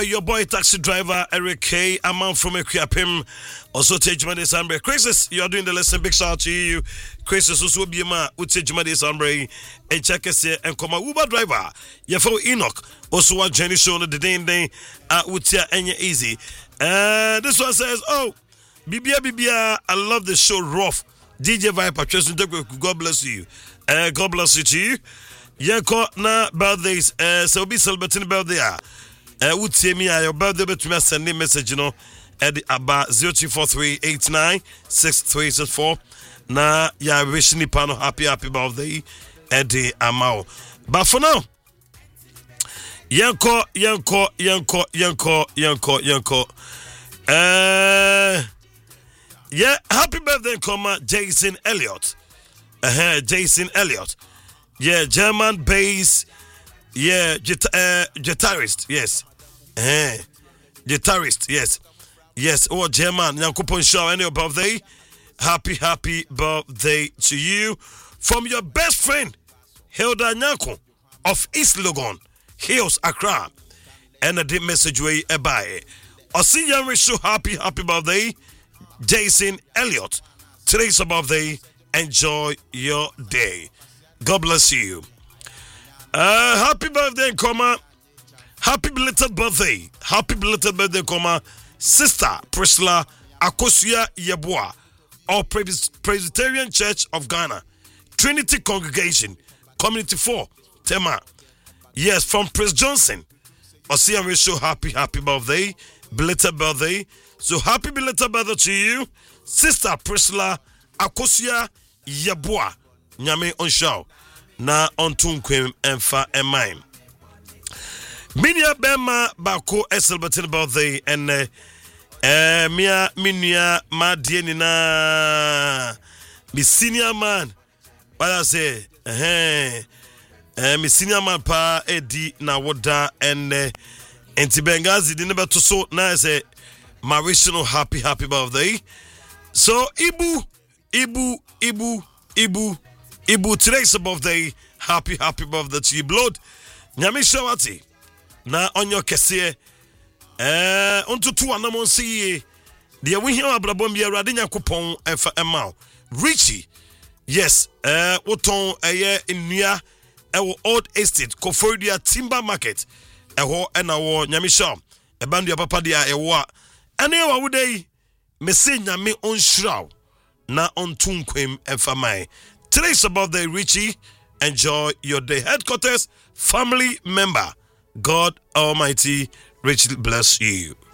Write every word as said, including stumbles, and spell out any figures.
your boy taxi driver Eric K. A man from Equiapim. Also take Jumade Sambre. Crisis, you are doing the lesson. Big shout out to you. Crisis also be a man who take Jumade Sambre. And check us here and come a Uber driver. You follow Enoch. Also one Jenny show on the day and day. Uh, Utia and easy. Uh, this one says, oh, Bibia Bibia, I love the show rough. D J Viper, God bless you. Uh, God bless you to you. Yanko na birthdays. Uh, so be celebrating birthday. Uh, would say me your birthday, but you must send a message, you know, at the about zero two four three eight nine six three six four. Na ya wishing the panel happy happy birthday at the amount. But for now, Yanko, Yanko, Yanko, Yanko, Yanko, Yanko. Uh, yeah, happy birthday, comma Jason Elliott. Uh, Jason Elliott. Yeah, German bass. Yeah, gita- uh, guitarist. Yes. Uh, guitarist. Yes. Yes. Oh, German. Yankupon show any birthday. Happy, happy birthday to you. From your best friend, Hilda Nyanko of East Logan, Hills, Accra. And a deep message way by. Osi Yanri show happy, happy birthday, Jason Elliott. Today's a birthday. Enjoy your day. God bless you. Uh, happy birthday, comma. Happy belated birthday. Happy belated birthday, comma. Sister Priscilla Akosia Yeboah of Pres- Presbyterian Church of Ghana, Trinity Congregation, Community four, Tema. Yes, from Prince Johnson. Osia Risho, happy, happy birthday. Belated birthday. So happy belated birthday to you, Sister Priscilla Akosia Yeboah. Nyame on show. Na ontun kwem emfa emaim. Minia bema bako e celebrating birthday and eh uh, mia minia ma dieni na mi senior man. What I say? Eh eh mi senior man pa edi na woda and eh enti Bengazi di neba to so na say Marisino happy happy birthday. So Ibu Ibu Ibu Ibu Ibu, today's birthday. Happy, happy birthday to you, blood. Nyami Shawati. Na onyo kese. Eh, onto tu anamon siye. Dia we hear abrabom bi awrade Nyankopon efa emao. Richie. Yes, eh woton eye nnua ewo Old Estate, Kofodia Timber Market. Eho ena wo Nyami Shaw. Ebandu papa dia ewo a. Ene wa wudai mese Nyami onhraw na ontun kwem efa mai. Today's about the Richie. Enjoy your day. Headquarters, family member. God Almighty richly bless you.